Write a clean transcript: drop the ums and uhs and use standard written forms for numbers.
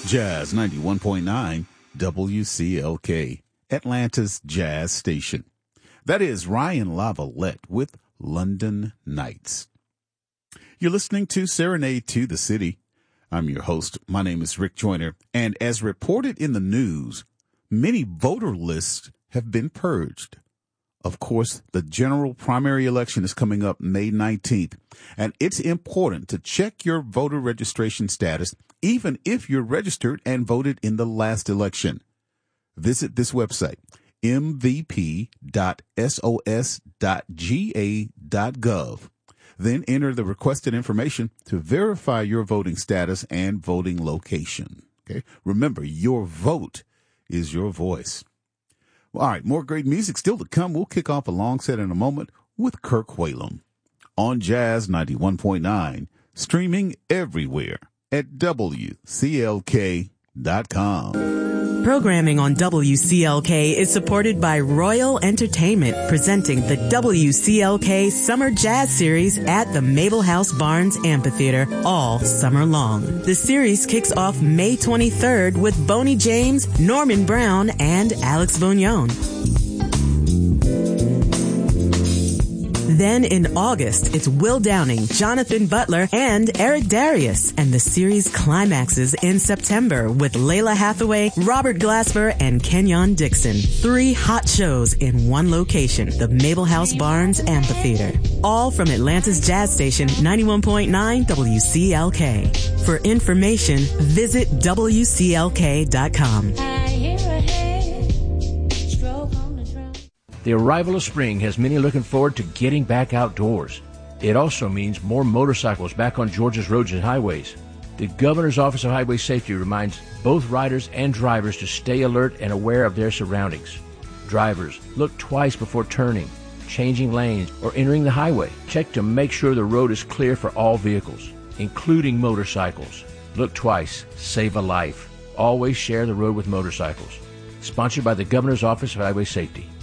Jazz 91.9 WCLK, Atlanta's jazz station. That is Ryan Lavalette with London Nights. You're listening to Serenade to the City. I'm your host. My name is Rick Joyner. And as reported in the news, many voter lists have been purged. Of course, the general primary election is coming up May 19th, and it's important to check your voter registration status, even if you're registered and voted in the last election. Visit this website, mvp.sos.ga.gov. Then enter the requested information to verify your voting status and voting location. Okay? Remember, your vote is your voice. All right, more great music still to come. We'll kick off a long set in a moment with Kirk Whalum on Jazz 91.9, streaming everywhere at WCLK.com. Programming on WCLK is supported by Royal Entertainment, presenting the WCLK Summer Jazz Series at the Mabel House Barnes Amphitheater all summer long. The series kicks off May 23rd with Boney James, Norman Brown, and Alex Bognon. Then in August, it's Will Downing, Jonathan Butler, and Eric Darius. And the series climaxes in September with Layla Hathaway, Robert Glasper, and Kenyon Dixon. 3 hot shows in one location, the Mabel House Barnes Amphitheater. All from Atlanta's jazz station, 91.9 WCLK. For information, visit WCLK.com. The arrival of spring has many looking forward to getting back outdoors. It also means more motorcycles back on Georgia's roads and highways. The Governor's Office of Highway Safety reminds both riders and drivers to stay alert and aware of their surroundings. Drivers, look twice before turning, changing lanes, or entering the highway. Check to make sure the road is clear for all vehicles, including motorcycles. Look twice, save a life. Always share the road with motorcycles. Sponsored by the Governor's Office of Highway Safety.